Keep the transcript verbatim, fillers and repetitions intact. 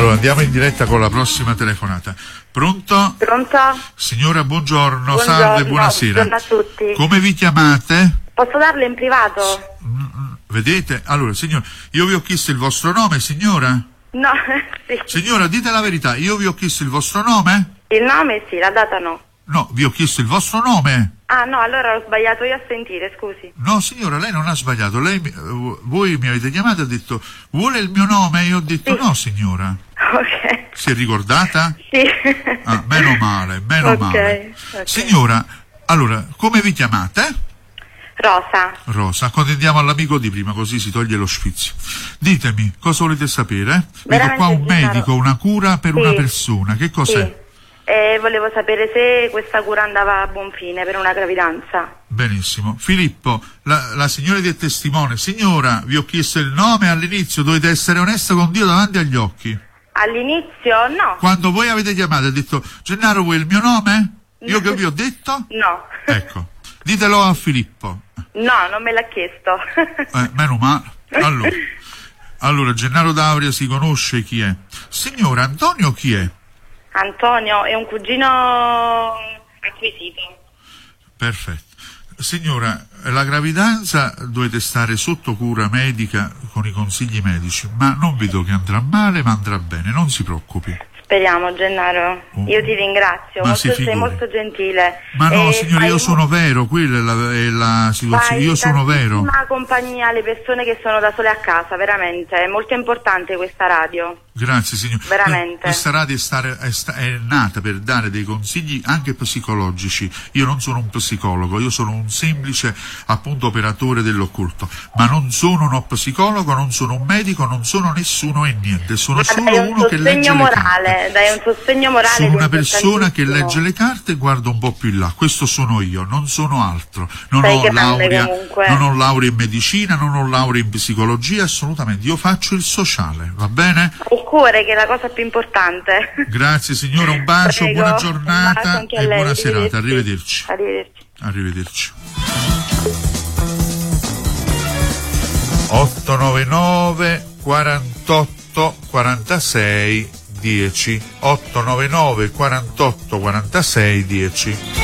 Allora andiamo in diretta con la prossima telefonata. Pronto? Pronto? Signora, buongiorno, Buongiorno, salve, buonasera. buongiorno a tutti. Come vi chiamate? Posso darle in privato? Vedete? Allora, signora, io vi ho chiesto il vostro nome, signora? No, sì. Signora, dite la verità, io vi ho chiesto il vostro nome? Il nome sì, la data no. No, vi ho chiesto il vostro nome. Ah no, allora ho sbagliato io a sentire, scusi. No, signora, lei non ha sbagliato. Lei, voi mi avete chiamato e ha detto, vuole il mio nome? Io ho detto, sì. No, signora. Ok. Si è ricordata? Sì. Ah, meno male, meno Ok, male. ok. Signora, allora, come vi chiamate? Rosa. Rosa, accontentiamo all'amico di prima, così si toglie lo sfizio. Ditemi, cosa volete sapere? Vedo qua un Veramente, medico, una cura per Sì. una persona. Che cos'è? Sì. E volevo sapere se questa cura andava a buon fine per una gravidanza. Benissimo. Filippo, la, la signora del testimone. Signora, vi ho chiesto il nome all'inizio, dovete essere onesta con Dio davanti agli occhi. All'inizio no. Quando voi avete chiamato e detto, Gennaro, vuoi il mio nome? Io che vi ho detto? No. Ecco, ditelo a Filippo. No, non me l'ha chiesto. Eh, meno male. Allora, allora, Gennaro D'Auria si conosce chi è. Signora, Antonio chi è? Antonio è un cugino acquisito. Perfetto. Signora, la gravidanza dovete stare sotto cura medica con i consigli medici, ma non vedo che andrà male, ma andrà bene, non si preoccupi. Speriamo, Gennaro. Io ti ringrazio, Ma si molto, sei figuri. molto gentile. Ma no, E signore, io fai- sono vero, quella è la, è la situazione, fai io sono vero. tantissima compagnia alle persone che sono da sole a casa, veramente. È molto importante questa radio. Grazie signore. Veramente. Questa radio è, stare, è, sta, è nata per dare dei consigli anche psicologici. Io non sono un psicologo, io sono un semplice appunto operatore dell'occulto, ma non sono uno psicologo, non sono un medico, non sono nessuno e niente, sono Ma solo dai un uno che legge sostegno le morale, carte. dai un sostegno morale. Sono ed è una persona che importantissimo. legge le carte e guarda un po' più in là, questo sono io, non sono altro. Non Sei ho grande laurea, comunque. non ho laurea in medicina, non ho laurea in psicologia, assolutamente. Io faccio il sociale, va bene? Il cuore che è la cosa più importante. Grazie signora, un bacio, Prego, buona un bacio giornata anche a e lei, buona serata, arrivederci. arrivederci. Arrivederci. Arrivederci. otto nove nove quarantotto quarantasei dieci otto nove nove quarantotto quarantasei dieci